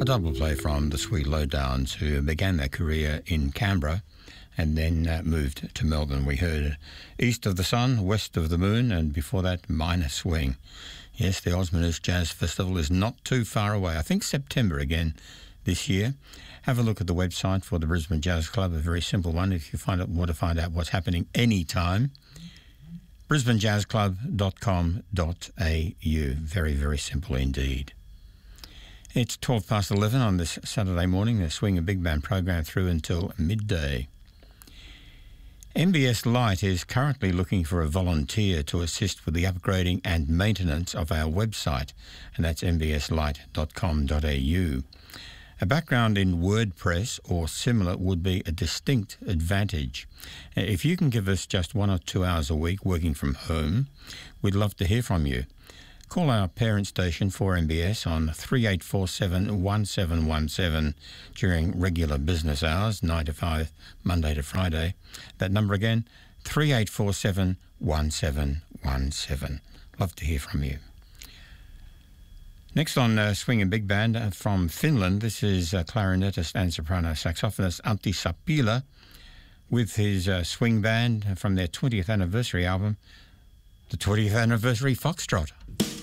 A double play from the Sweet Lowdowns, who began their career in Canberra and then moved to Melbourne. We heard East of the Sun, West of the Moon, and before that, Minor Swing. Yes, the Osmonders Jazz Festival is not too far away. I think September again this year. Have a look at the website for the Brisbane Jazz Club, a very simple one if you want to find out what's happening anytime. brisbanejazzclub.com.au. Very, very simple indeed. It's 11:12 on this Saturday morning, the Swing and Big Band program through until midday. MBS Light is currently looking for a volunteer to assist with the upgrading and maintenance of our website, and that's mbslight.com.au. A background in WordPress or similar would be a distinct advantage. If you can give us just 1 or 2 hours a week working from home, we'd love to hear from you. Call our parent station for MBS on 3847-1717 during regular business hours, 9 to 5, Monday to Friday. That number again, 3847-1717. Love to hear from you. Next on Swing and Big Band from Finland, this is clarinetist and soprano saxophonist Antti Sapila with his swing band from their 20th anniversary album, the 20th Anniversary Foxtrot.